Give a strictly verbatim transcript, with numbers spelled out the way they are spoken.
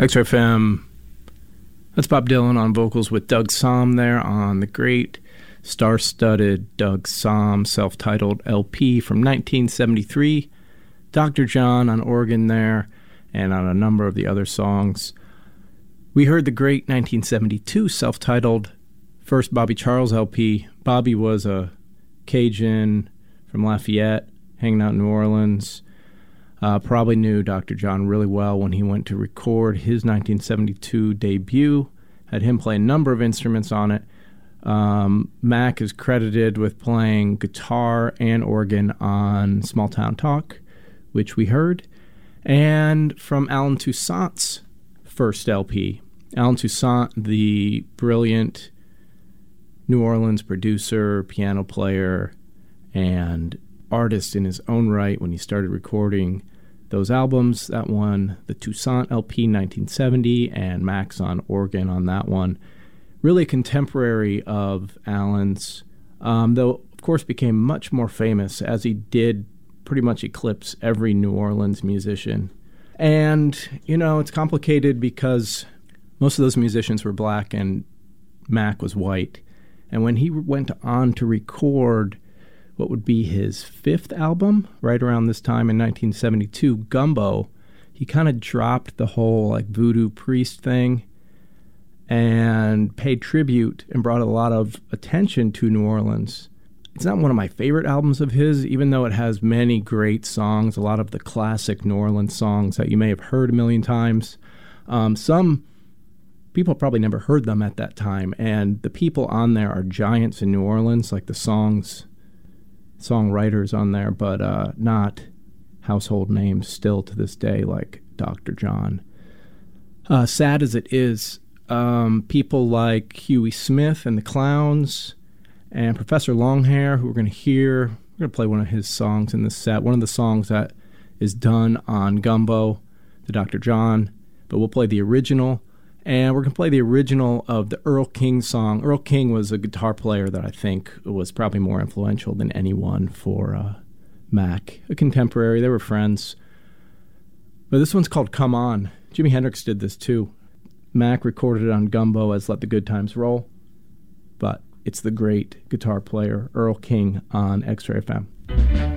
X R F M. That's Bob Dylan on vocals with Doug Sahm there on the great star-studded Doug Sahm self-titled L P from nineteen seventy-three. Doctor John on organ there and on a number of the other songs. We heard the great nineteen seventy-two self-titled first Bobby Charles L P. Bobby was a Cajun from Lafayette, hanging out in New Orleans. Uh, probably knew Doctor John really well when he went to record his nineteen seventy-two debut. Had him play a number of instruments on it. Um, Mac is credited with playing guitar and organ on Small Town Talk, which we heard. And from Allen Toussaint's first L P. Allen Toussaint, the brilliant New Orleans producer, piano player, and artist in his own right when he started recording those albums. That one, the Toussaint L P nineteen seventy, and Max on organ on that one. Really contemporary of Allen's, um, though of course became much more famous as he did pretty much eclipse every New Orleans musician. And, you know, it's complicated because most of those musicians were black and Mac was white. And when he went on to record what would be his fifth album, right around this time in nineteen seventy-two, Gumbo, he kind of dropped the whole like voodoo priest thing and paid tribute and brought a lot of attention to New Orleans. It's not one of my favorite albums of his, even though it has many great songs, a lot of the classic New Orleans songs that you may have heard a million times. Um, some people probably never heard them at that time, and the people on there are giants in New Orleans, like the songs, songwriters on there, but uh, not household names still to this day, like Doctor John. Uh, sad as it is, um, people like Huey Smith and the Clowns and Professor Longhair, who we're going to hear, we're going to play one of his songs in this set, one of the songs that is done on Gumbo, the Doctor John, but we'll play the original. And we're going to play the original of the Earl King song. Earl King was a guitar player that I think was probably more influential than anyone for uh, Mac. A contemporary. They were friends. But this one's called Come On. Jimi Hendrix did this too. Mac recorded it on Gumbo as Let the Good Times Roll. But it's the great guitar player Earl King on X R F M.